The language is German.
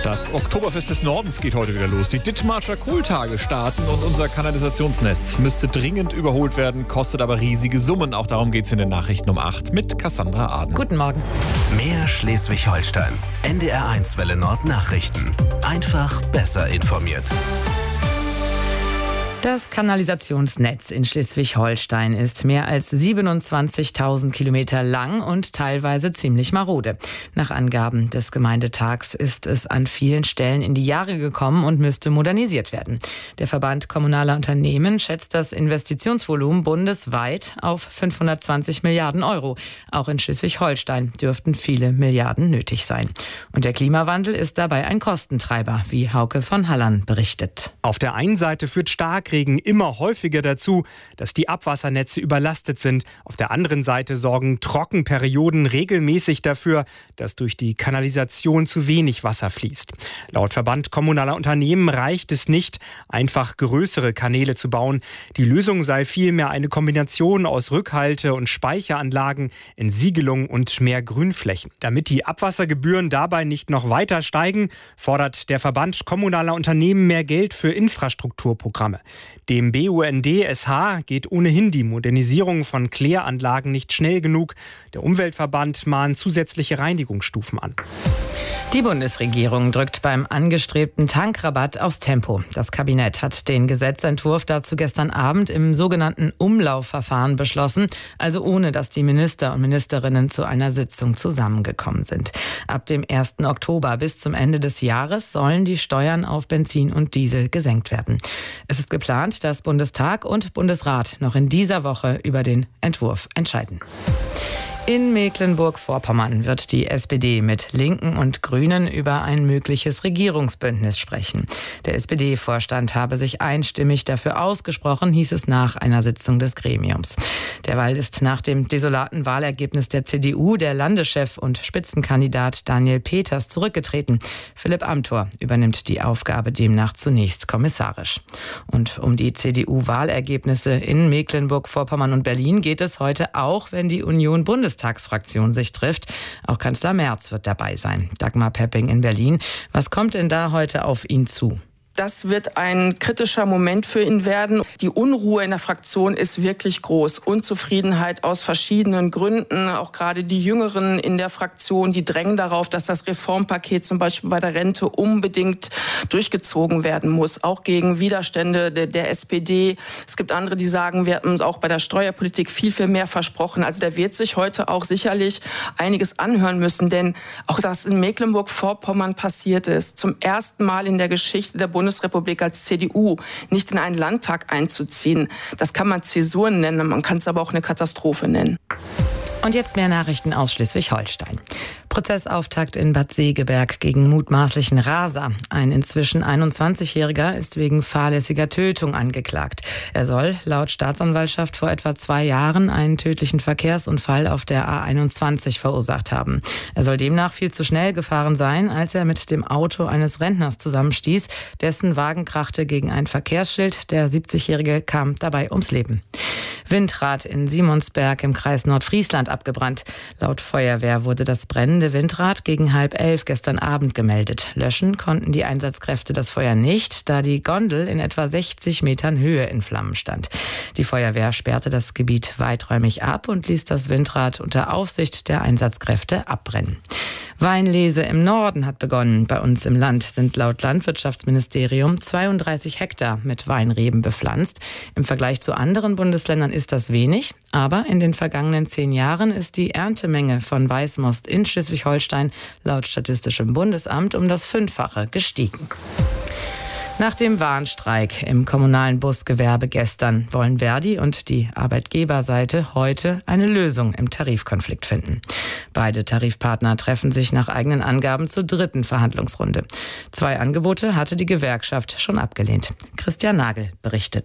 Das Oktoberfest des Nordens geht heute wieder los. Die Dithmarscher Kohltage starten und unser Kanalisationsnetz müsste dringend überholt werden, kostet aber riesige Summen. Auch darum geht es in den Nachrichten um 8 mit Cassandra Aden. Guten Morgen. Mehr Schleswig-Holstein. NDR1 Welle Nord Nachrichten. Einfach besser informiert. Das Kanalisationsnetz in Schleswig-Holstein ist mehr als 27.000 Kilometer lang und teilweise ziemlich marode. Nach Angaben des Gemeindetags ist es an vielen Stellen in die Jahre gekommen und müsste modernisiert werden. Der Verband kommunaler Unternehmen schätzt das Investitionsvolumen bundesweit auf 520 Milliarden Euro. Auch in Schleswig-Holstein dürften viele Milliarden nötig sein. Und der Klimawandel ist dabei ein Kostentreiber, wie Hauke von Hallern berichtet. Auf der einen Seite führt Starkregen immer häufiger dazu, dass die Abwassernetze überlastet sind. Auf der anderen Seite sorgen Trockenperioden regelmäßig dafür, dass durch die Kanalisation zu wenig Wasser fließt. Laut Verband kommunaler Unternehmen reicht es nicht, einfach größere Kanäle zu bauen. Die Lösung sei vielmehr eine Kombination aus Rückhalte- und Speicheranlagen, Entsiegelung und mehr Grünflächen. Damit die Abwassergebühren dabei nicht noch weiter steigen, fordert der Verband kommunaler Unternehmen mehr Geld für Infrastrukturprogramme. Dem BUND-SH geht ohnehin die Modernisierung von Kläranlagen nicht schnell genug. Der Umweltverband mahnt zusätzliche Reinigungsstufen an. Die Bundesregierung drückt beim angestrebten Tankrabatt aufs Tempo. Das Kabinett hat den Gesetzentwurf dazu gestern Abend im sogenannten Umlaufverfahren beschlossen, also ohne dass die Minister und Ministerinnen zu einer Sitzung zusammengekommen sind. Ab dem 1. Oktober bis zum Ende des Jahres sollen die Steuern auf Benzin und Diesel gesenkt werden. Es ist geplant, dass Bundestag und Bundesrat noch in dieser Woche über den Entwurf entscheiden. In Mecklenburg-Vorpommern wird die SPD mit Linken und Grünen über ein mögliches Regierungsbündnis sprechen. Der SPD-Vorstand habe sich einstimmig dafür ausgesprochen, hieß es nach einer Sitzung des Gremiums. Derweil ist nach dem desolaten Wahlergebnis der CDU der Landeschef und Spitzenkandidat Daniel Peters zurückgetreten. Philipp Amthor übernimmt die Aufgabe demnach zunächst kommissarisch. Und um die CDU-Wahlergebnisse in Mecklenburg-Vorpommern und Berlin geht es heute auch, wenn die Union-Bundestagsfraktion sich trifft. Auch Kanzler Merz wird dabei sein. Dagmar Pepping in Berlin. Was kommt denn da heute auf ihn zu? Das wird ein kritischer Moment für ihn werden. Die Unruhe in der Fraktion ist wirklich groß. Unzufriedenheit aus verschiedenen Gründen. Auch gerade die Jüngeren in der Fraktion, die drängen darauf, dass das Reformpaket zum Beispiel bei der Rente unbedingt durchgezogen werden muss. Auch gegen Widerstände der SPD. Es gibt andere, die sagen, wir haben uns auch bei der Steuerpolitik viel, viel mehr versprochen. Also der wird sich heute auch sicherlich einiges anhören müssen. Denn auch das in Mecklenburg-Vorpommern passiert ist. Zum ersten Mal in der Geschichte der Bundesrepublik als CDU nicht in einen Landtag einzuziehen. Das kann man Zäsuren nennen, man kann es aber auch eine Katastrophe nennen. Und jetzt mehr Nachrichten aus Schleswig-Holstein. Prozessauftakt in Bad Segeberg gegen mutmaßlichen Raser. Ein inzwischen 21-Jähriger ist wegen fahrlässiger Tötung angeklagt. Er soll laut Staatsanwaltschaft vor etwa 2 Jahren einen tödlichen Verkehrsunfall auf der A21 verursacht haben. Er soll demnach viel zu schnell gefahren sein, als er mit dem Auto eines Rentners zusammenstieß. Dessen Wagen krachte gegen ein Verkehrsschild. Der 70-Jährige kam dabei ums Leben. Windrad in Simonsberg im Kreis Nordfriesland abgebrannt. Laut Feuerwehr wurde das brennende Windrad gegen 10:30 gestern Abend gemeldet. Löschen konnten die Einsatzkräfte das Feuer nicht, da die Gondel in etwa 60 Metern Höhe in Flammen stand. Die Feuerwehr sperrte das Gebiet weiträumig ab und ließ das Windrad unter Aufsicht der Einsatzkräfte abbrennen. Weinlese im Norden hat begonnen. Bei uns im Land sind laut Landwirtschaftsministerium 32 Hektar mit Weinreben bepflanzt. Im Vergleich zu anderen Bundesländern ist das wenig, aber in den vergangenen 10 Jahren ist die Erntemenge von Weißmost in Schleswig-Holstein laut Statistischem Bundesamt um das 5-fache gestiegen. Nach dem Warnstreik im kommunalen Busgewerbe gestern wollen Verdi und die Arbeitgeberseite heute eine Lösung im Tarifkonflikt finden. Beide Tarifpartner treffen sich nach eigenen Angaben zur 3. Verhandlungsrunde. 2 Angebote hatte die Gewerkschaft schon abgelehnt. Christian Nagel berichtet.